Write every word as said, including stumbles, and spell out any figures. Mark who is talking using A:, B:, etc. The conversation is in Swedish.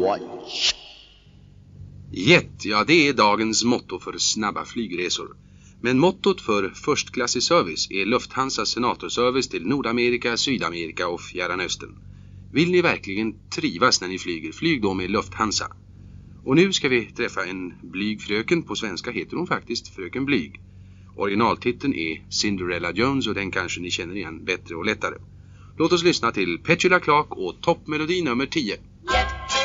A: watch.
B: Jet, ja det är dagens motto för snabba flygresor. Men mottot för förstklassig service är Lufthansas senatorservice till Nordamerika, Sydamerika och Fjärran Östern. Vill ni verkligen trivas när ni flyger, flyg då med Lufthansa. Och nu ska vi träffa en blygfröken, på svenska heter hon faktiskt Fröken Blyg. Originaltiteln är Cinderella Jones och den kanske ni känner igen bättre och lättare. Låt oss lyssna till Petula Clark och toppmelodi nummer tio.